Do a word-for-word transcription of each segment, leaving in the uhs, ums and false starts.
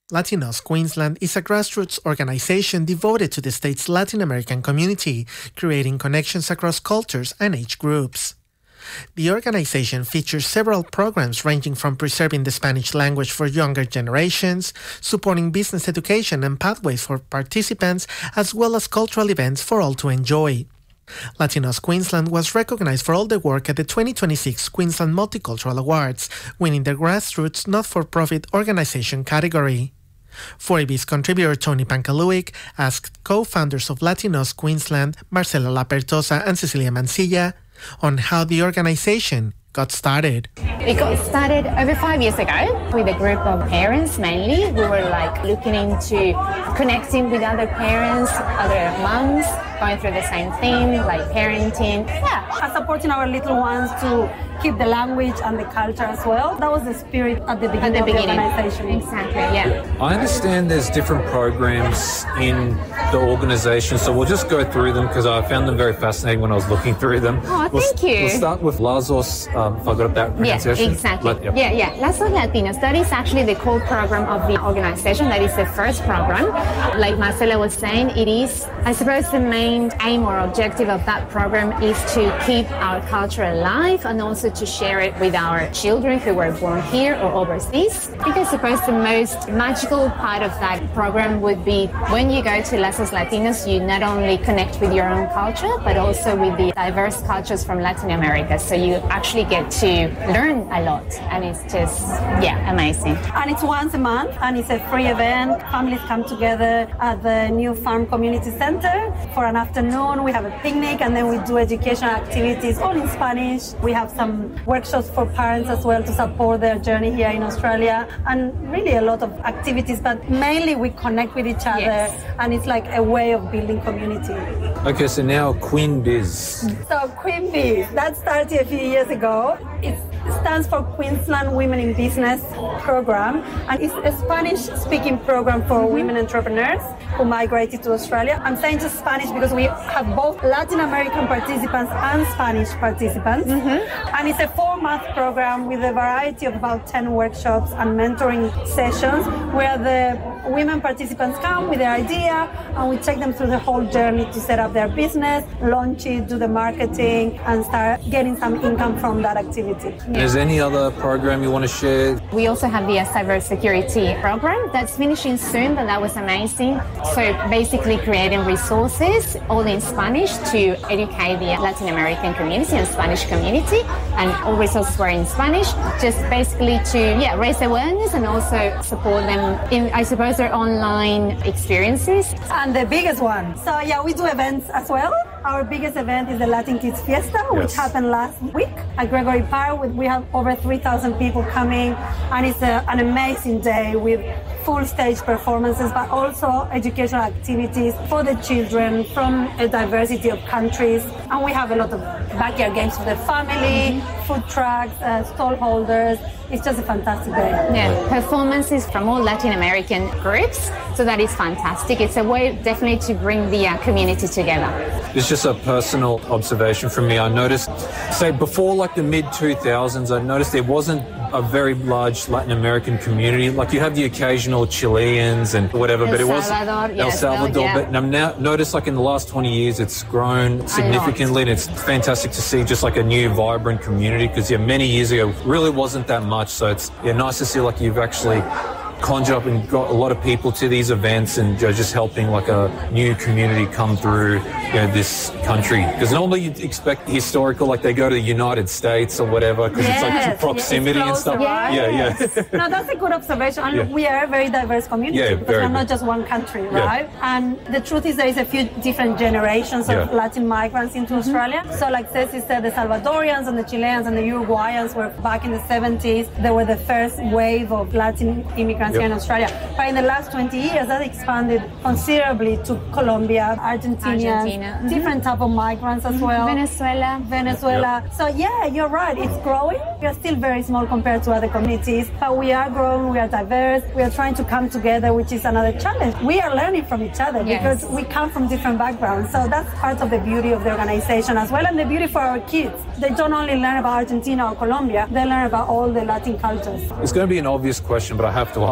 Latinos Queensland is a grassroots organization devoted to the state's Latin American community, creating connections across cultures and age groups. The organization features several programs ranging from preserving the Spanish language for younger generations, supporting business education and pathways for participants, as well as cultural events for all to enjoy. Latinos Queensland was recognized for all the work at the twenty twenty-six Queensland Multicultural Awards, winning the Grassroots Not-for-Profit Organization category. four A B's contributor Tony Pankaluik asked co-founders of Latinos Queensland, Marcela Lapertosa and Cecilia Mancilla, on how the organization got started. It got started over five years ago with a group of parents mainly. We were like looking into connecting with other parents, other moms, going through the same thing, like parenting. Yeah, and supporting our little ones to keep the language and the culture as well. That was the spirit at the beginning, at the beginning. of the organization. Exactly, yeah. I understand there's different programs in the organization, so we'll just go through them because I found them very fascinating when I was looking through them. Oh, we'll, thank you. We'll start with Lazos, um, if I got that pronunciation. Yeah, exactly. But, yeah. yeah, yeah. Lazos Latinos, that is actually the core program of the organization. That is the first program. Like Marcela was saying, it is, I suppose the main aim or objective of that program is to keep our culture alive and also to share it with our children who were born here or overseas. I think I suppose the most magical part of that program would be when you go to Lazos Latinos, you not only connect with your own culture, but also with the diverse cultures from Latin America. So you actually get to learn a lot, and it's just, yeah, amazing. And it's once a month, and it's a free event. Families come together at the New Farm Community Center for an afternoon. We have a picnic, and then we do educational activities, all in Spanish. We have some workshops for parents as well to support their journey here in Australia, and really a lot of activities, but mainly we connect with each other, yes. And it's like a way of building community. Okay, so now Queen Biz. So Queen Biz, that started a few years ago. It stands for Queensland Women in Business program, and it's a Spanish-speaking program for mm-hmm. women entrepreneurs who migrated to Australia. I'm saying just Spanish because we have both Latin American participants and Spanish participants. Mm-hmm. And it's a four-month program with a variety of about ten workshops and mentoring sessions where the women participants come with their idea and we take them through the whole journey to set up their business, launch it, do the marketing, and start getting some income from that activity. Yeah. Is there any other program you want to share? We also have the uh, cybersecurity program that's finishing soon, but that was amazing. So basically creating resources all in Spanish to educate the Latin American community and Spanish community, and all resources were in Spanish, just basically to yeah raise awareness and also support them in, I suppose, their online experiences. And the biggest one. So yeah, we do events as well. Our biggest event is the Latin Kids Fiesta, yes. which happened last week at Gregory Park. We have over three thousand people coming, and it's a, an amazing day with full stage performances, but also educational activities for the children from a diversity of countries. And we have a lot of backyard games for the family, mm-hmm. food trucks, uh, stall holders. It's just a fantastic day. Yeah, performances from all Latin American groups, so that is fantastic. It's a way definitely to bring the uh, community together. It's just a personal observation from me. I noticed, say, before like the mid two thousands, I noticed there wasn't a very large Latin American community. Like you have the occasional Chileans and whatever, El but it Salvador, wasn't yes, El Salvador. well, yeah. But I've now noticed like in the last twenty years, it's grown significantly, and it's fantastic to see just like a new, vibrant community. Because yeah, many years ago, really wasn't that much. So it's yeah, nice to see like you've actually conjured up and got a lot of people to these events and you know, just helping like a new community come through you know, this country. Because normally you'd expect historical, like they go to the United States or whatever, because yes, it's like proximity it's and stuff. Right? Yeah, yes. yeah. No, that's a good observation. And yeah. we are a very diverse community yeah, because we're good. not just one country, right? Yeah. And the truth is there is a few different generations of yeah. Latin migrants into mm-hmm. Australia. So like Ceci said, the Salvadorians and the Chileans and the Uruguayans were back in the seventies. They were the first wave of Latin immigrants yep. here in Australia. But in the last twenty years, that expanded considerably to Colombia, Argentina, Argentina. Mm-hmm. different type of migrants as well. Venezuela. Venezuela. Yep. So yeah, you're right. It's growing. We are still very small compared to other communities, but we are growing. We are diverse. We are trying to come together, which is another challenge. We are learning from each other yes. because we come from different backgrounds. So that's part of the beauty of the organization as well, and the beauty for our kids. They don't only learn about Argentina or Colombia, they learn about all the Latin cultures. It's going to be an obvious question, but I have to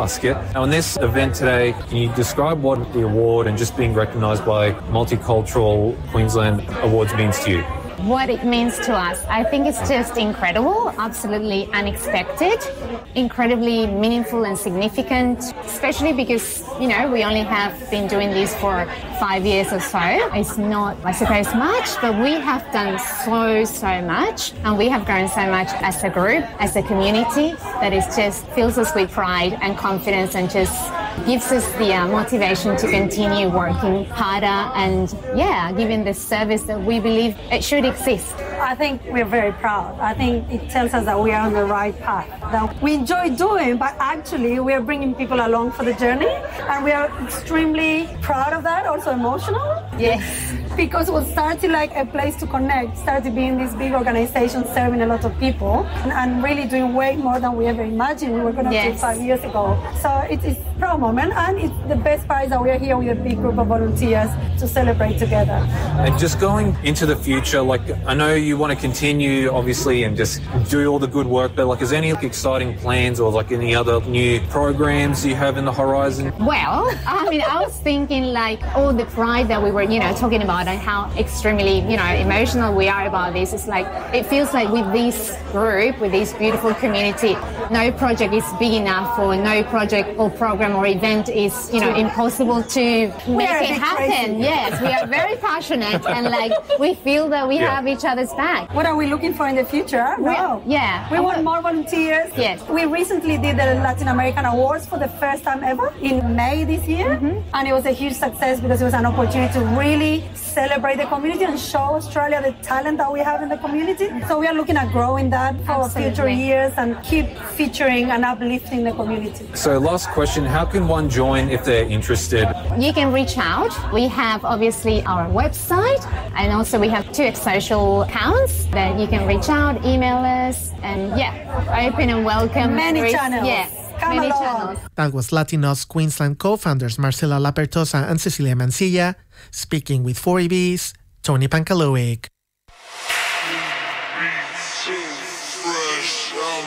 ask it. Now, in this event today, can you describe what the award and just being recognised by Multicultural Queensland Awards means to you? What it means to us, I think it's just incredible, absolutely unexpected, incredibly meaningful and significant, especially because, you know, we only have been doing this for five years or so. It's not, I suppose, much, but we have done so, so much, and we have grown so much as a group, as a community, that it just fills us with pride and confidence and just gives us the uh, motivation to continue working harder and, yeah, giving the service that we believe it should exist. I think we're very proud. I think it tells us that we are on the right path, that we enjoy doing, but actually we are bringing people along for the journey, and we are extremely proud of that, also emotional. Yes. Because it started like a place to connect, started being this big organization serving a lot of people, and, and really doing way more than we ever imagined we were going to yes. do five years ago. So it is a proud moment, and it's the best part is that we are here with a big group of volunteers to celebrate together. And just going into the future, like I know you want to continue, obviously, and just do all the good work, but like, is there any like, exciting plans or like any other new programs you have in the horizon? Well, I mean, I was thinking like all the pride that we were, you know, talking about and how extremely, you know, emotional we are about this. It's like, it feels like with this group, with this beautiful community, no project is big enough, or no project or program or event is, you know, impossible to make it happen. Crazy. Yes, we are very passionate and like we feel that we yeah. have each other's back. What are we looking for in the future? No. We, yeah. We want more volunteers. Yes. We recently did the Latin American Awards for the first time ever in May this year. Mm-hmm. And it was a huge success because it was an opportunity to really celebrate the community and show Australia the talent that we have in the community. So we are looking at growing that for Absolutely. future years and keep featuring and uplifting the community. So last question, how can one join if they're interested? You can reach out. We have obviously our website, and also we have two social accounts that you can reach out, email us, and yeah, open and welcome. Many Re- channels. Yes. Come Many along. channels. That was Latinos Queensland co-founders Marcela Lapertosa and Cecilia Mancilla, speaking with four E B's Tony Pankalowick.